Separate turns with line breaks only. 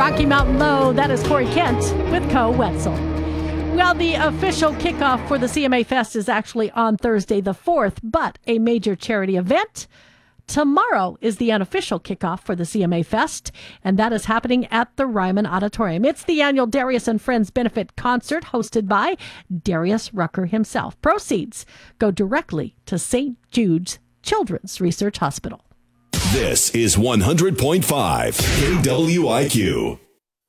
Rocky Mountain Low. That is Corey Kent with Co Wetzel. Well, the official kickoff for the CMA Fest is actually on Thursday the 4th, but a major charity event tomorrow is the unofficial kickoff for the CMA Fest, and that is happening at the Ryman Auditorium. It's the annual Darius and Friends Benefit Concert hosted by Darius Rucker himself. Proceeds go directly to St. Jude's Children's Research Hospital.
This is 100.5 KWIQ.